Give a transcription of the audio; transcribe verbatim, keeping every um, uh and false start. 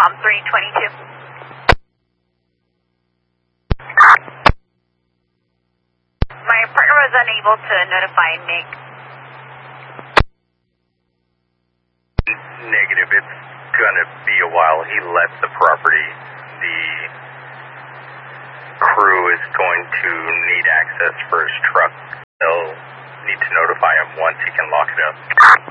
Tom three twenty-two. My partner was unable to notify Nick. Negative. It's gonna be a while. He left the property. The crew is going to need access for his truck. They'll need to notify him once he can lock it up.